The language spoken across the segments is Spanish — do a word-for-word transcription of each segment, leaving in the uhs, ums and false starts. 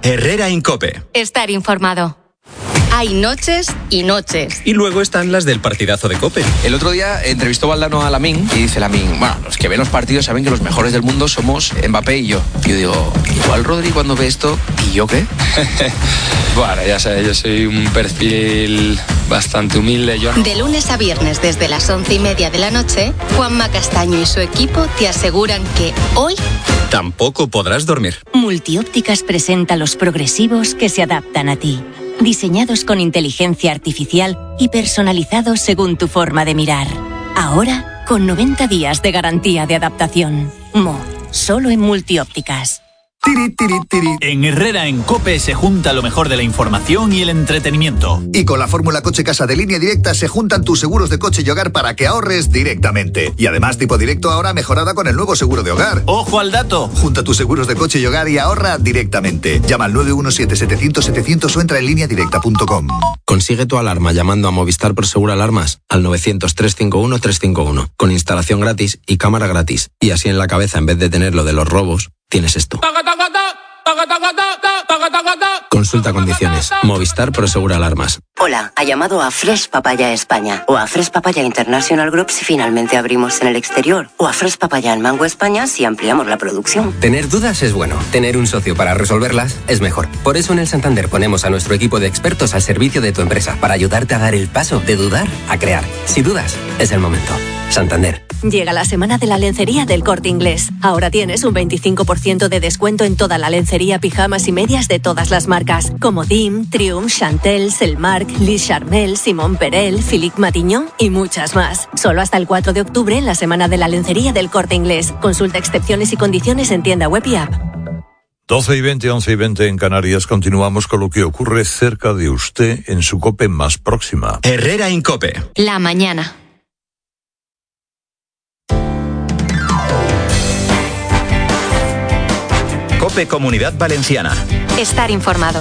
Herrera Incope. Estar informado. Hay noches y noches. Y luego están las del partidazo de COPE. El otro día entrevistó Valdano a Lamine y dice Lamine, bueno, los que ven los partidos saben que los mejores del mundo somos Mbappé y yo. Y yo digo, igual Rodri cuando ve esto, ¿y yo qué? Bueno, ya sabes, yo soy un perfil bastante humilde. Yo no... De lunes a viernes desde las once y media de la noche, Juanma Castaño y su equipo te aseguran que hoy... tampoco podrás dormir. Multiópticas presenta los progresivos que se adaptan a ti. Diseñados con inteligencia artificial y personalizados según tu forma de mirar. Ahora, con noventa días de garantía de adaptación. Mo, solo en Multiópticas. Tiri, tiri, tiri. En Herrera en COPE se junta lo mejor de la información y el entretenimiento. Y con la fórmula Coche Casa de Línea Directa se juntan tus seguros de coche y hogar para que ahorres directamente. Y además tipo directo ahora mejorada con el nuevo seguro de hogar. ¡Ojo al dato! Junta tus seguros de coche y hogar y ahorra directamente. Llama al nueve uno siete, setecientos, setecientos o entra en línea directa punto com. Consigue tu alarma llamando a Movistar Prosegur Alarmas al novecientos, trescientos cincuenta y uno, trescientos cincuenta y uno. Con instalación gratis y cámara gratis. Y así en la cabeza, en vez de tener lo de los robos, tienes esto. Consulta condiciones. Movistar Prosegur Alarmas. Hola, ha llamado a Fresh Papaya España o a Fresh Papaya International Group si finalmente abrimos en el exterior o a Fresh Papaya en Mango España si ampliamos la producción. Tener dudas es bueno, tener un socio para resolverlas es mejor. Por eso en el Santander ponemos a nuestro equipo de expertos al servicio de tu empresa para ayudarte a dar el paso de dudar a crear. Si dudas, es el momento. Santander. Llega la semana de la lencería del Corte Inglés. Ahora tienes un veinticinco por ciento de descuento en toda la lencería, pijamas y medias de todas las marcas, como Dim, Triumph, Chantel, Selmark, Liz Charmel, Simón Perel, Philippe Matignon y muchas más. Solo hasta el cuatro de octubre en la semana de la lencería del Corte Inglés. Consulta excepciones y condiciones en tienda web y app. doce y veinte, once y veinte en Canarias. Continuamos con lo que ocurre cerca de usted en su COPE más próxima. Herrera Incope. La mañana. COPE Comunidad Valenciana. Estar informado.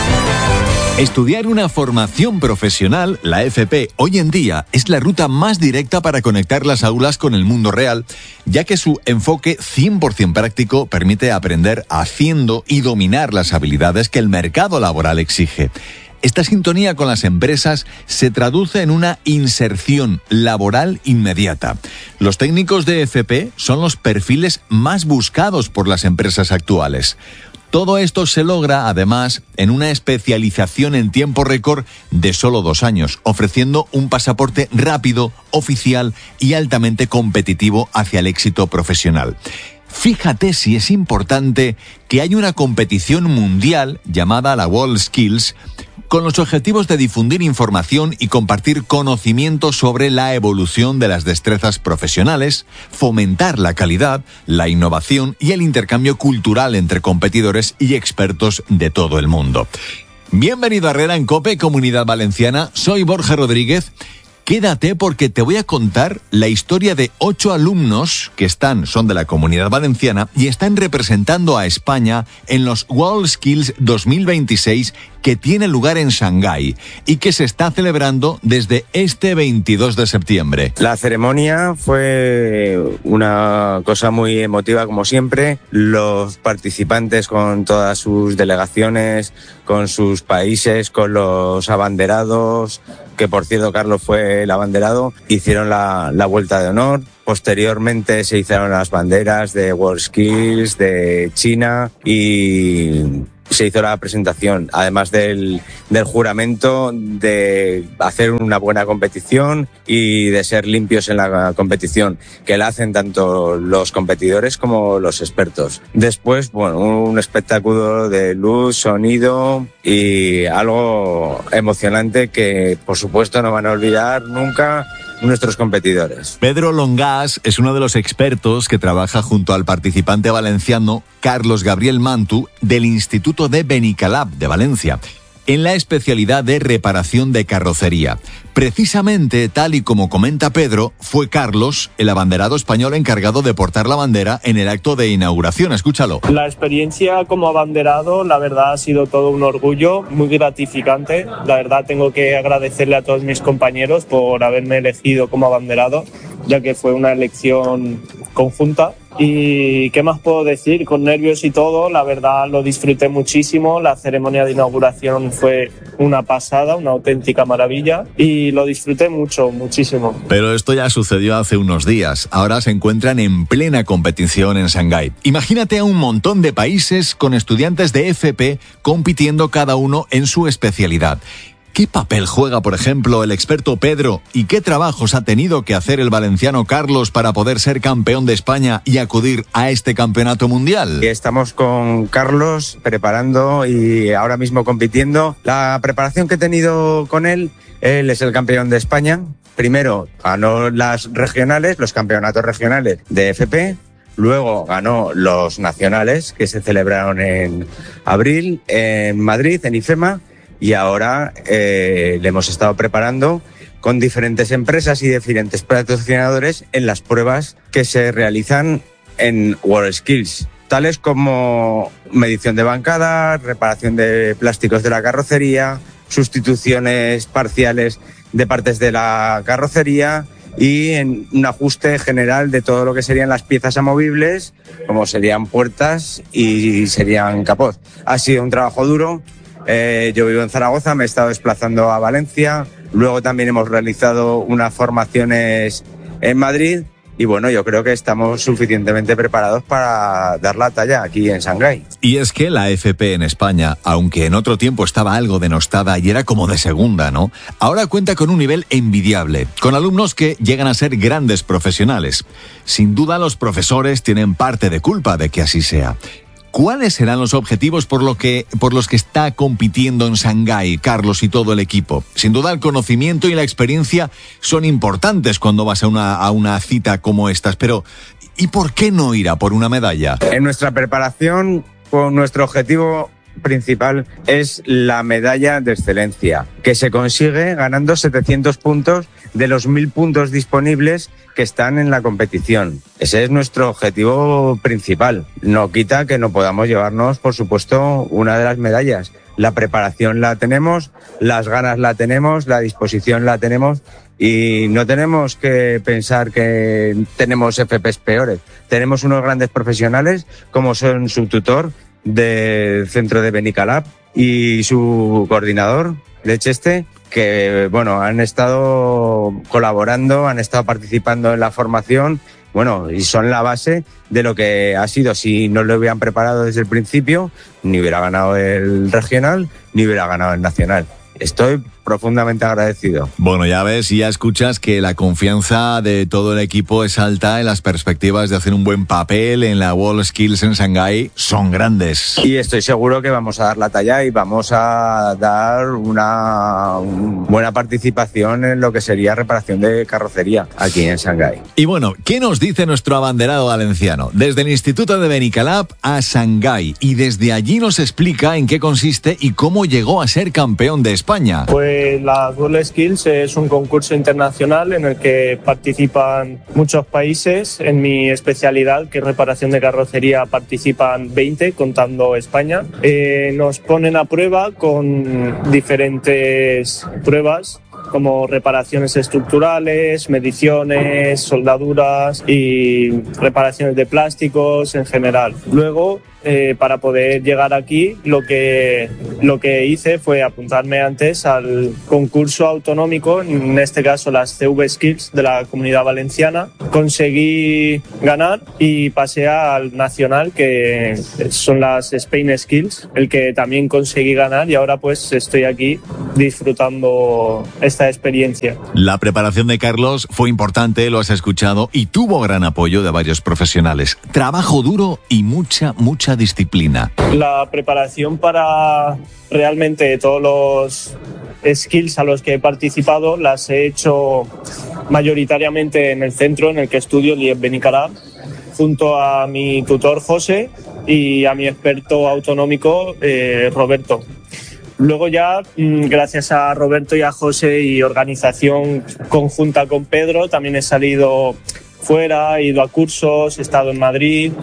Estudiar una formación profesional, la F P, hoy en día es la ruta más directa para conectar las aulas con el mundo real, ya que su enfoque cien por ciento práctico permite aprender haciendo y dominar las habilidades que el mercado laboral exige. Esta sintonía con las empresas se traduce en una inserción laboral inmediata. Los técnicos de F P son los perfiles más buscados por las empresas actuales. Todo esto se logra, además, en una especialización en tiempo récord de solo dos años, ofreciendo un pasaporte rápido, oficial y altamente competitivo hacia el éxito profesional. Fíjate si es importante que hay una competición mundial llamada la WorldSkills, con los objetivos de difundir información y compartir conocimientos sobre la evolución de las destrezas profesionales, fomentar la calidad, la innovación y el intercambio cultural entre competidores y expertos de todo el mundo. Bienvenido a Herrera en COPE, Comunidad Valenciana. Soy Borja Rodríguez. Quédate porque te voy a contar la historia de ocho alumnos que están, son de la Comunidad Valenciana y están representando a España en los WorldSkills dos mil veintiséis que tiene lugar en Shanghái y que se está celebrando desde este veintidós de septiembre. La ceremonia fue una cosa muy emotiva como siempre. Los participantes con todas sus delegaciones, con sus países, con los abanderados, que por cierto Carlos fue el abanderado, hicieron la, la vuelta de honor. Posteriormente se hicieron las banderas de WorldSkills, de China y se hizo la presentación, además del, del juramento de hacer una buena competición y de ser limpios en la competición, que la hacen tanto los competidores como los expertos. Después, bueno, un espectáculo de luz, sonido y algo emocionante que, por supuesto, no van a olvidar nunca nuestros competidores. Pedro Longás es uno de los expertos que trabaja junto al participante valenciano Carlos Gabriel Mantu del Instituto de Benicalab de Valencia, en la especialidad de reparación de carrocería. Precisamente, tal y como comenta Pedro, fue Carlos el abanderado español encargado de portar la bandera en el acto de inauguración. Escúchalo. La experiencia como abanderado, la verdad, ha sido todo un orgullo, muy gratificante. La verdad, tengo que agradecerle a todos mis compañeros por haberme elegido como abanderado ya que fue una elección conjunta. Y qué más puedo decir, con nervios y todo, la verdad lo disfruté muchísimo, la ceremonia de inauguración fue una pasada, una auténtica maravilla y lo disfruté mucho, muchísimo. Pero esto ya sucedió hace unos días, ahora se encuentran en plena competición en Shanghái. Imagínate a un montón de países con estudiantes de F P compitiendo cada uno en su especialidad. ¿Qué papel juega, por ejemplo, el experto Pedro y qué trabajos ha tenido que hacer el valenciano Carlos para poder ser campeón de España y acudir a este campeonato mundial? Estamos con Carlos preparando y ahora mismo compitiendo. La preparación que he tenido con él, él es el campeón de España. Primero ganó las regionales, los campeonatos regionales de F P. Luego ganó los nacionales que se celebraron en abril en Madrid, en IFEMA. Y ahora eh, le hemos estado preparando con diferentes empresas y diferentes patrocinadores en las pruebas que se realizan en WorldSkills, tales como medición de bancadas, reparación de plásticos de la carrocería, sustituciones parciales de partes de la carrocería y en un ajuste general de todo lo que serían las piezas amovibles, como serían puertas y serían capot. Ha sido un trabajo duro. Eh, yo vivo en Zaragoza, me he estado desplazando a Valencia, luego también hemos realizado unas formaciones en Madrid y bueno, yo creo que estamos suficientemente preparados para dar la talla aquí en Shanghái. Y es que la F P en España, aunque en otro tiempo estaba algo denostada y era como de segunda, ¿no? Ahora cuenta con un nivel envidiable, con alumnos que llegan a ser grandes profesionales. Sin duda los profesores tienen parte de culpa de que así sea. ¿Cuáles serán los objetivos por, lo que, por los que está compitiendo en Shanghái, Carlos y todo el equipo? Sin duda el conocimiento y la experiencia son importantes cuando vas a una, a una cita como estas, pero ¿y por qué no ir a por una medalla? En nuestra preparación, con nuestro objetivo principal es la medalla de excelencia, que se consigue ganando setecientos puntos de los mil puntos disponibles que están en la competición. Ese es nuestro objetivo principal. No quita que no podamos llevarnos, por supuesto, una de las medallas. La preparación la tenemos, las ganas la tenemos, la disposición la tenemos y no tenemos que pensar que tenemos F Pes peores. Tenemos unos grandes profesionales como son su tutor del centro de Benicalab y su coordinador de Cheste, que bueno, han estado colaborando, han estado participando en la formación, bueno, y son la base de lo que ha sido. Si no lo hubieran preparado desde el principio, ni hubiera ganado el regional, ni hubiera ganado el nacional. Estoy profundamente agradecido. Bueno, ya ves y ya escuchas que la confianza de todo el equipo es alta y las perspectivas de hacer un buen papel en la WorldSkills en Shanghái son grandes. Y estoy seguro que vamos a dar la talla y vamos a dar una buena participación en lo que sería reparación de carrocería aquí en Shanghái. Y bueno, ¿qué nos dice nuestro abanderado valenciano? Desde el Instituto de Benicalab a Shanghái, y desde allí nos explica en qué consiste y cómo llegó a ser campeón de España. Pues la WorldSkills es un concurso internacional en el que participan muchos países. En mi especialidad, que es reparación de carrocería, participan veinte, contando España. Eh, nos ponen a prueba con diferentes pruebas, como reparaciones estructurales, mediciones, soldaduras y reparaciones de plásticos en general. Luego, eh, para poder llegar aquí, lo que, lo que hice fue apuntarme antes al concurso autonómico, en este caso las C V Skills de la Comunidad Valenciana. Conseguí ganar y pasé al nacional, que son las Spain Skills, el que también conseguí ganar, y ahora pues estoy aquí disfrutando esta experiencia. La preparación de Carlos fue importante, lo has escuchado, y tuvo gran apoyo de varios profesionales. Trabajo duro y mucha, mucha disciplina. La preparación para realmente todos los skills a los que he participado las he hecho mayoritariamente en el centro en el que estudio, el I E F Benicalab, junto a mi tutor José y a mi experto autonómico eh, Roberto. Luego ya, gracias a Roberto y a José y organización conjunta con Pedro, también he salido fuera, he ido a cursos, he estado en Madrid,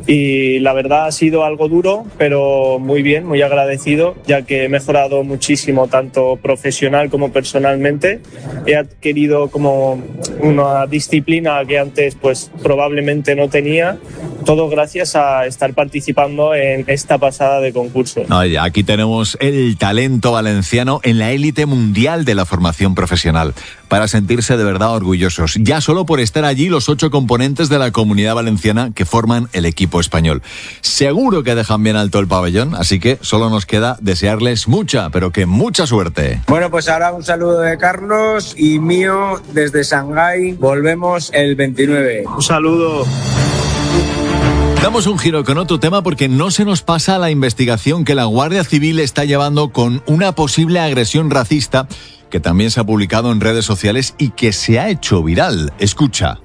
y la verdad ha sido algo duro, pero muy bien, muy agradecido, ya que he mejorado muchísimo tanto profesional como personalmente. He adquirido como una disciplina que antes pues probablemente no tenía, todo gracias a estar participando en esta pasada de concurso. Oye, aquí tenemos el talento valenciano en la élite mundial de la formación profesional, para sentirse de verdad orgullosos, ya solo por estar allí los ocho componentes de la Comunidad Valenciana que forman el equipo español. Seguro que dejan bien alto el pabellón, así que solo nos queda desearles mucha, pero que mucha suerte. Bueno, pues ahora un saludo de Carlos y mío desde Shanghái. Volvemos el veintinueve. Un saludo. Damos un giro con otro tema porque no se nos pasa la investigación que la Guardia Civil está llevando con una posible agresión racista que también se ha publicado en redes sociales y que se ha hecho viral. Escucha.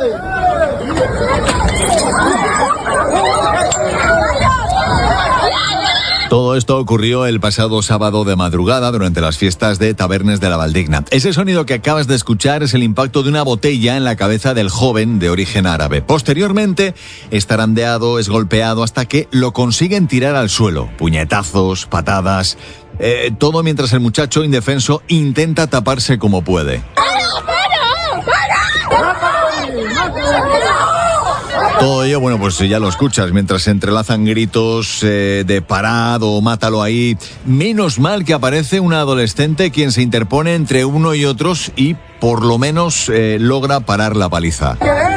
Todo esto ocurrió el pasado sábado de madrugada durante las fiestas de Tabernes de la Valdigna. Ese sonido que acabas de escuchar es el impacto de una botella en la cabeza del joven de origen árabe. Posteriormente, es tarandeado, es golpeado hasta que lo consiguen tirar al suelo. Puñetazos, patadas, eh, todo mientras el muchacho indefenso intenta taparse como puede. Todo ello, bueno, pues ya lo escuchas, mientras se entrelazan gritos eh, de parad o mátalo ahí. Menos mal que aparece un adolescente quien se interpone entre uno y otros y por lo menos eh, logra parar la paliza.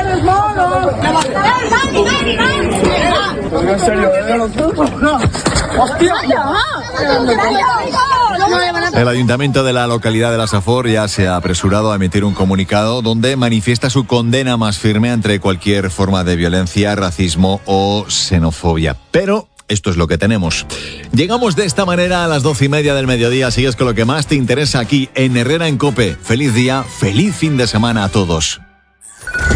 El ayuntamiento de la localidad de La Safor ya se ha apresurado a emitir un comunicado donde manifiesta su condena más firme ante cualquier forma de violencia, racismo o xenofobia. Pero esto es lo que tenemos. Llegamos de esta manera a las doce y media del mediodía. Sigues con lo que más te interesa aquí en Herrera en COPE. Feliz día, feliz fin de semana a todos.